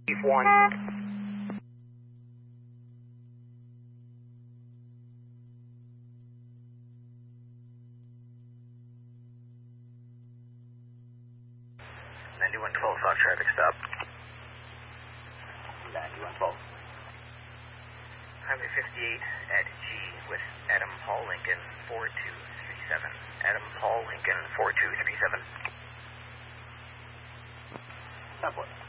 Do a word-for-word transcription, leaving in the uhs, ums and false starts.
one. ninety-one twelve, Fox traffic stop. ninety-one twelve. Highway fifty-eight at G with Adam Paul Lincoln four two three seven. Adam Paul Lincoln four two three seven. ten four.